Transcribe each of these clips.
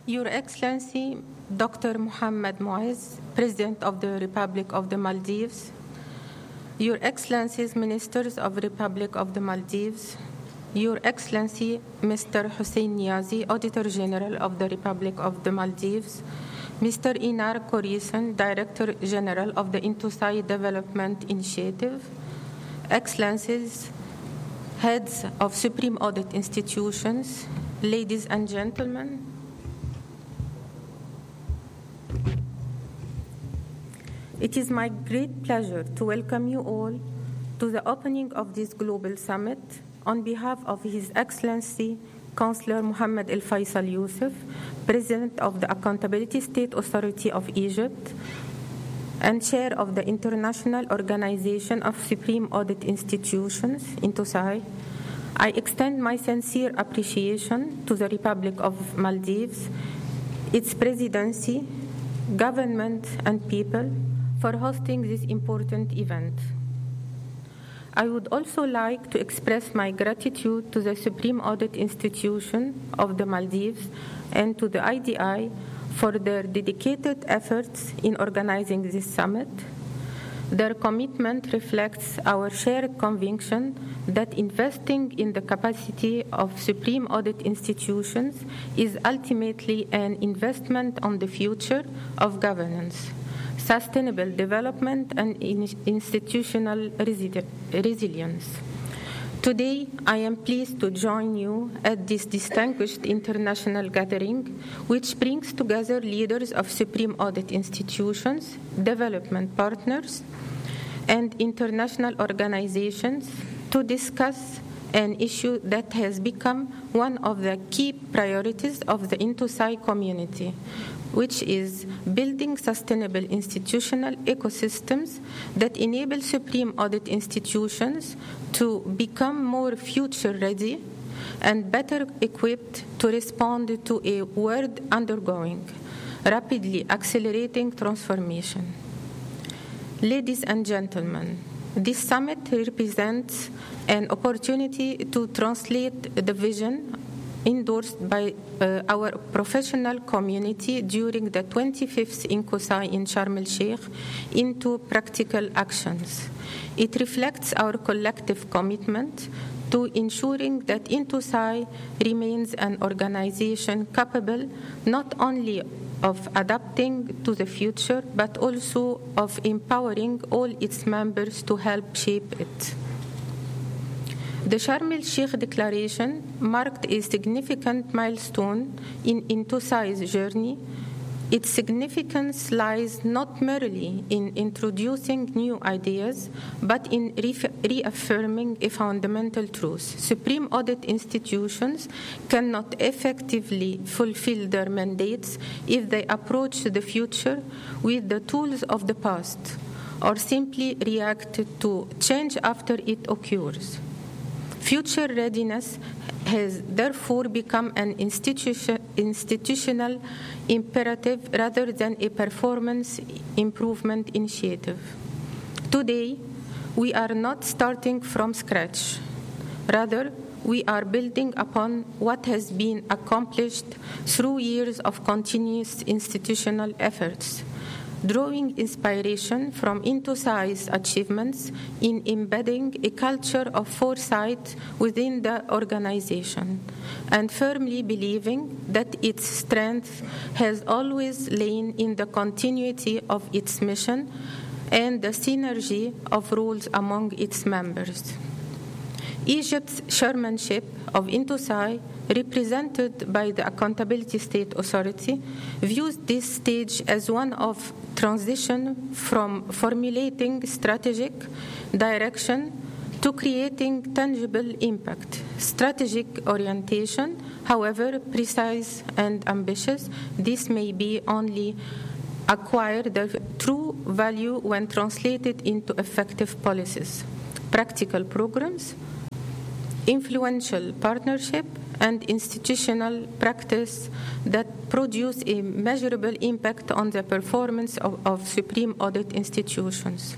Your Excellency, Dr. Mohammed Muiz, President of the Republic of the Maldives, Your Excellencies, Ministers of the Republic of the Maldives, Your Excellency, Mr. Hussein Niazi, Auditor General of the Republic of the Maldives, Mr. Inar Korisan, Director General of the Intosai Development Initiative, Excellencies, Heads of Supreme Audit Institutions, ladies and gentlemen, it is my great pleasure to welcome you all to the opening of this global summit on behalf of His Excellency Councillor Mohammed El Faisal Youssef, President of the Accountability State Authority of Egypt and Chair of the International Organization of Supreme Audit Institutions, INTOSAI. I extend my sincere appreciation to the Republic of Maldives, its presidency, government, and people for hosting this important event. I would also like to express my gratitude to the Supreme Audit Institution of the Maldives and to the IDI for their dedicated efforts in organizing this summit. Their commitment reflects our shared conviction that investing in the capacity of Supreme Audit institutions is ultimately an investment on the future of governance, sustainable development, and institutional resilience. Today, I am pleased to join you at this distinguished international gathering, which brings together leaders of Supreme Audit institutions, development partners, and international organizations to discuss an issue that has become one of the key priorities of the INTOSAI community, which is building sustainable institutional ecosystems that enable Supreme Audit institutions to become more future-ready and better equipped to respond to a world undergoing rapidly accelerating transformation. Ladies and gentlemen, this summit represents an opportunity to translate the vision endorsed by our professional community during the 25th INCOSAI in Sharm el-Sheikh into practical actions. It reflects our collective commitment to ensuring that INTOSAI remains an organization capable not only of adapting to the future, but also of empowering all its members to help shape it. The Sharm el-Sheikh Declaration marked a significant milestone in INTOSAI's journey. Its significance lies not merely in introducing new ideas, but in reaffirming a fundamental truth. Supreme Audit institutions cannot effectively fulfill their mandates if they approach the future with the tools of the past or simply react to change after it occurs. Future readiness has therefore become an institutional imperative rather than a performance improvement initiative. Today, we are not starting from scratch. Rather, we are building upon what has been accomplished through years of continuous institutional efforts, drawing inspiration from INTOSAI's achievements in embedding a culture of foresight within the organization, and firmly believing that its strength has always lain in the continuity of its mission and the synergy of roles among its members. Egypt's chairmanship of INTOSAI, represented by the Accountability State Authority, views this stage as one of transition from formulating strategic direction to creating tangible impact. Strategic orientation, however precise and ambitious, this may be only acquire the true value when translated into effective policies, practical programs, influential partnership, and institutional practice that produce a measurable impact on the performance of Supreme Audit institutions.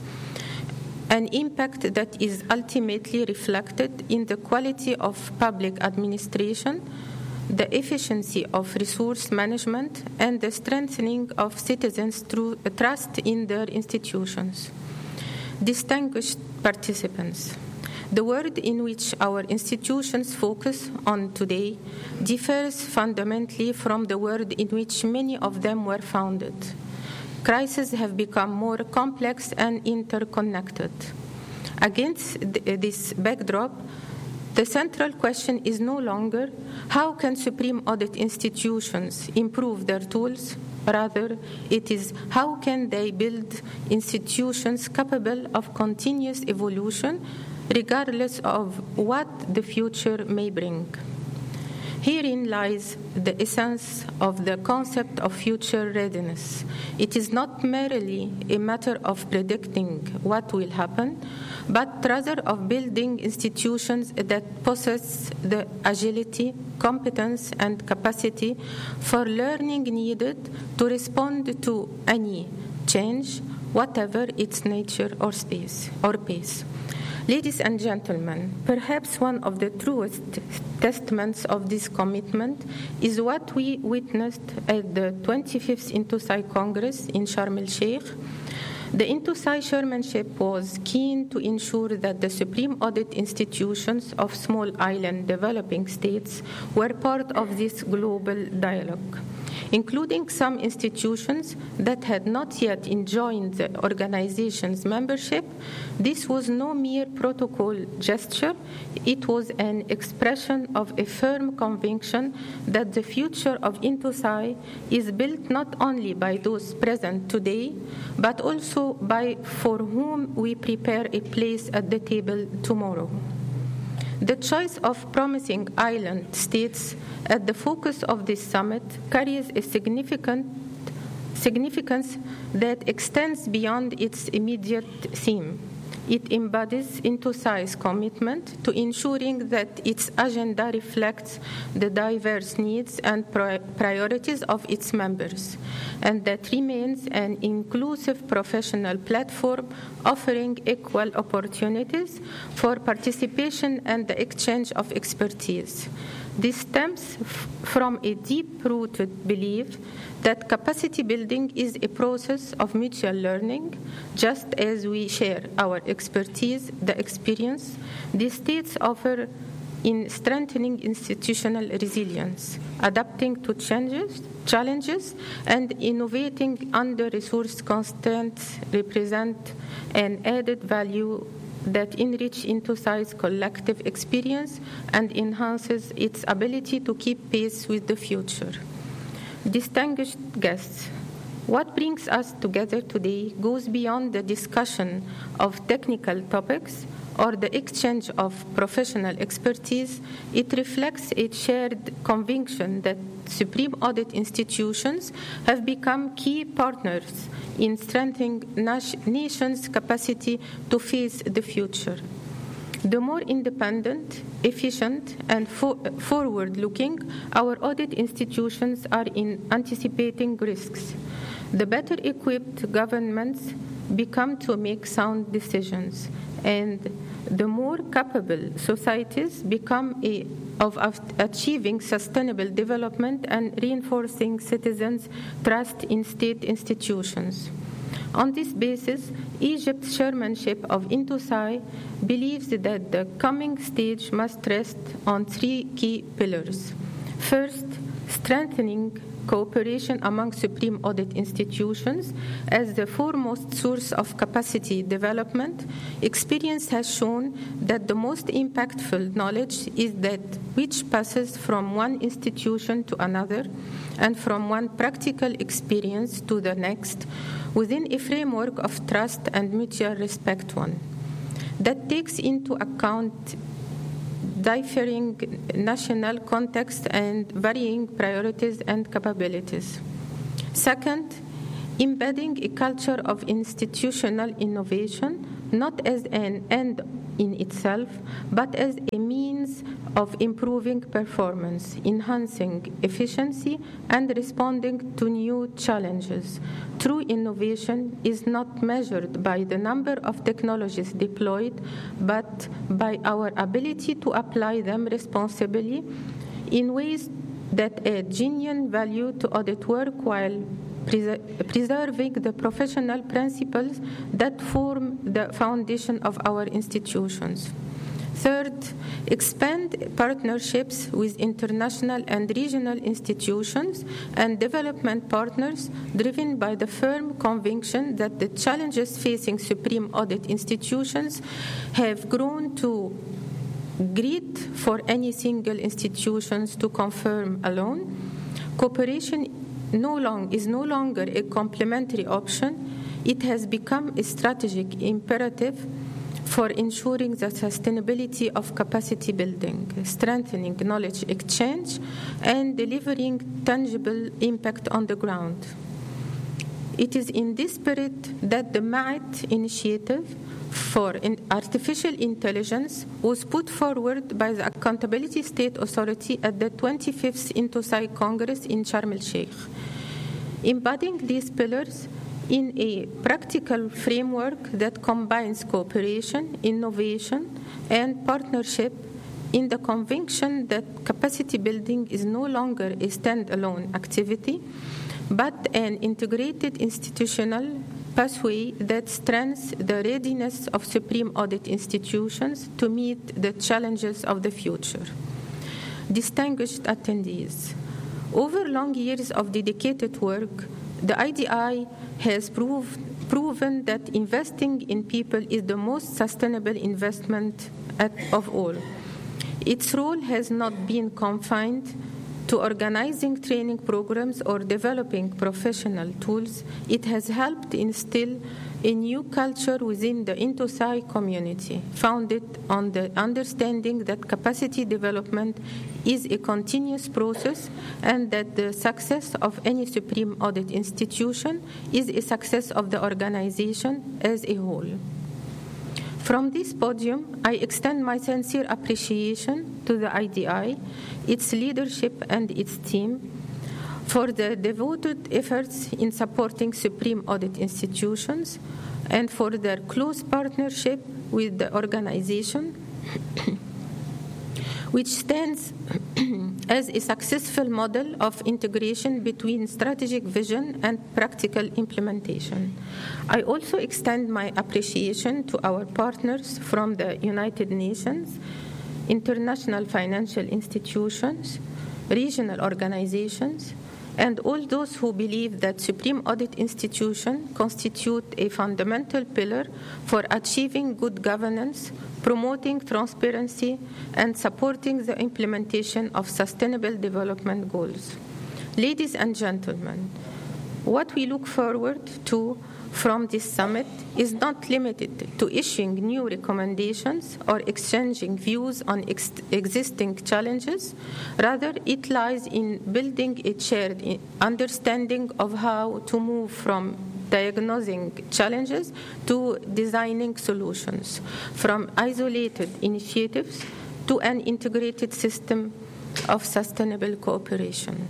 An impact that is ultimately reflected in the quality of public administration the efficiency of resource management, and the strengthening of citizens' trust in their institutions. Distinguished participants, the world in which our institutions focus on today differs fundamentally from the world in which many of them were founded. Crises have become more complex and interconnected. Against this backdrop, the central question is no longer how can supreme audit institutions improve their tools. Rather, it is how can they build institutions capable of continuous evolution regardless of what the future may bring. Herein lies the essence of the concept of future readiness. It is not merely a matter of predicting what will happen, but rather of building institutions that possess the agility, competence, and capacity for learning needed to respond to any change, whatever its nature or pace. Ladies and gentlemen, perhaps one of the truest testaments of this commitment is what we witnessed at the 25th Intosai Congress in Sharm el-Sheikh. The Intosai chairmanship was keen to ensure that the supreme audit institutions of small island developing states were part of this global dialogue, including some institutions that had not yet enjoined the organization's membership. This was no mere protocol gesture. It was an expression of a firm conviction that the future of Intosai is built not only by those present today, but also by for whom we prepare a place at the table tomorrow. The choice of promising island states at the focus of this summit carries a significance that extends beyond its immediate theme. It embodies Intosai's commitment to ensuring that its agenda reflects the diverse needs and priorities of its members, and that remains an inclusive professional platform offering equal opportunities for participation and the exchange of expertise. This stems from a deep-rooted belief that capacity building is a process of mutual learning. Just as we share our expertise, the experience the states offer in strengthening institutional resilience, adapting to challenges, and innovating under resource constraints represent an added value that enrich Intosai's collective experience and enhances its ability to keep pace with the future. Distinguished guests, what brings us together today goes beyond the discussion of technical topics or the exchange of professional expertise. It reflects a shared conviction that supreme audit institutions have become key partners in strengthening nations' capacity to face the future. The more independent, efficient, and forward-looking our audit institutions are in anticipating risks, the better equipped governments become to make sound decisions, and the more capable societies become of achieving sustainable development and reinforcing citizens' trust in state institutions. On this basis, Egypt's chairmanship of Intosai believes that the coming stage must rest on three key pillars. First, strengthening cooperation among supreme audit institutions as the foremost source of capacity development. Experience has shown that the most impactful knowledge is that which passes from one institution to another and from one practical experience to the next within a framework of trust and mutual respect that takes into account differing national context and varying priorities and capabilities. Second, embedding a culture of institutional innovation, not as an end in itself, but as a means of improving performance, enhancing efficiency, and responding to new challenges. True innovation is not measured by the number of technologies deployed, but by our ability to apply them responsibly in ways that add genuine value to audit work while preserving the professional principles that form the foundation of our institutions. Third, expand partnerships with international and regional institutions and development partners driven by the firm conviction that the challenges facing supreme audit institutions have grown too great for any single institutions to confirm alone. Cooperation is no longer a complementary option. It has become a strategic imperative for ensuring the sustainability of capacity building, strengthening knowledge exchange, and delivering tangible impact on the ground. It is in this spirit that the MAIT initiative for artificial intelligence was put forward by the Accountability State Authority at the 25th Intosai Congress in Sharm el-Sheikh. Embodying these pillars in a practical framework that combines cooperation, innovation, and partnership in the conviction that capacity building is no longer a standalone activity, but an integrated institutional pathway that strengthens the readiness of supreme audit institutions to meet the challenges of the future. Distinguished attendees, over long years of dedicated work, the IDI has proven that investing in people is the most sustainable investment of all. Its role has not been confined to organizing training programs or developing professional tools. It has helped instill a new culture within the Intosai community, founded on the understanding that capacity development is a continuous process and that the success of any supreme audit institution is a success of the organization as a whole. From this podium, I extend my sincere appreciation to the IDI, its leadership and its team, for the devoted efforts in supporting supreme audit institutions and for their close partnership with the organization, which stands as a successful model of integration between strategic vision and practical implementation. I also extend my appreciation to our partners from the United Nations, international financial institutions, regional organizations, and all those who believe that supreme audit institutions constitute a fundamental pillar for achieving good governance, promoting transparency, and supporting the implementation of sustainable development goals. Ladies and gentlemen, what we look forward to from this summit is not limited to issuing new recommendations or exchanging views on existing challenges. Rather, it lies in building a shared understanding of how to move from diagnosing challenges to designing solutions, from isolated initiatives to an integrated system of sustainable cooperation.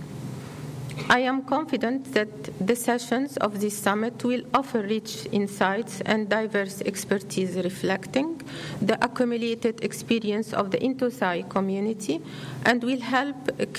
I am confident that the sessions of this summit will offer rich insights and diverse expertise reflecting the accumulated experience of the Intosai community and will help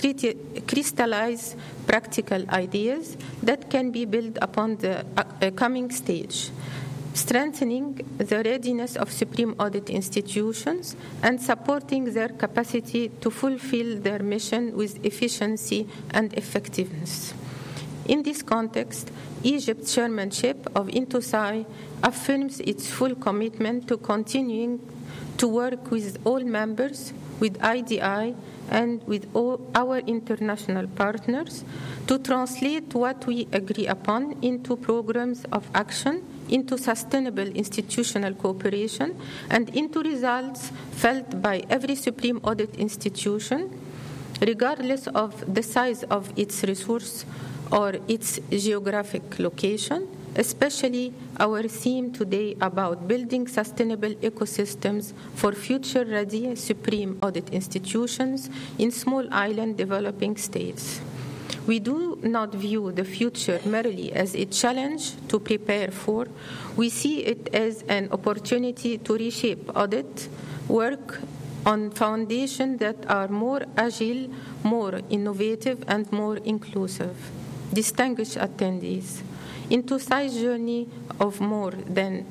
crystallize practical ideas that can be built upon the coming stage, strengthening the readiness of supreme audit institutions and supporting their capacity to fulfill their mission with efficiency and effectiveness. In this context, Egypt's chairmanship of Intosai affirms its full commitment to continuing to work with all members, with IDI, and with all our international partners to translate what we agree upon into programs of action, into sustainable institutional cooperation, and into results felt by every supreme audit institution, regardless of the size of its resource or its geographic location, especially our theme today about building sustainable ecosystems for future-ready supreme audit institutions in small island developing states. We do not view the future merely as a challenge to prepare for. We see it as an opportunity to reshape audit work on foundations that are more agile, more innovative, and more inclusive. Distinguished attendees, Intosai's journey of more than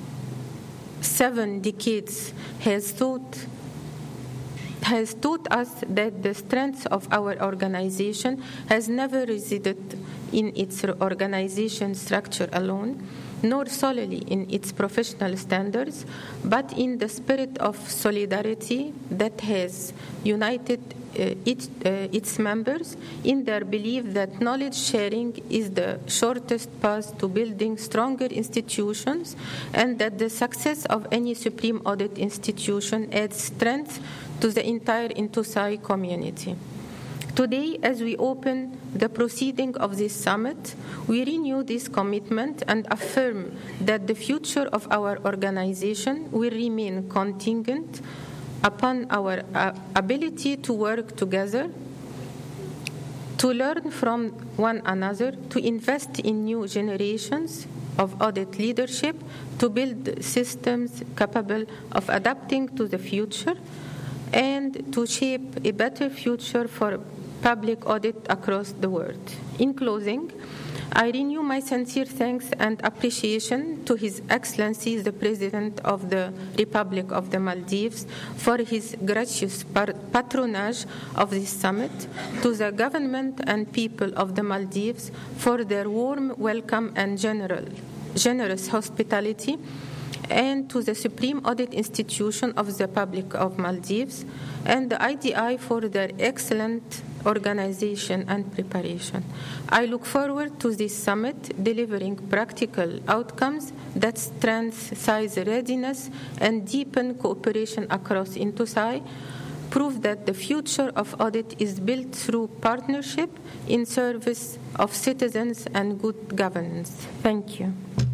7 decades has taught us that the strength of our organization has never resided in its organization structure alone, nor solely in its professional standards, but in the spirit of solidarity that has united its members in their belief that knowledge sharing is the shortest path to building stronger institutions, and that the success of any Supreme Audit institution adds strength to the entire Intosai community. Today, as we open the proceeding of this summit, we renew this commitment and affirm that the future of our organization will remain contingent upon our ability to work together, to learn from one another, to invest in new generations of audit leadership, to build systems capable of adapting to the future, and to shape a better future for public audit across the world. In closing, I renew my sincere thanks and appreciation to His Excellency, the President of the Republic of the Maldives, for his gracious patronage of this summit, to the government and people of the Maldives for their warm welcome and generous hospitality, and to the Supreme Audit Institution of the Republic of Maldives and the IDI for their excellent organization and preparation. I look forward to this summit delivering practical outcomes that strengthen readiness and deepen cooperation across Intosai, prove that the future of audit is built through partnership in service of citizens and good governance. Thank you.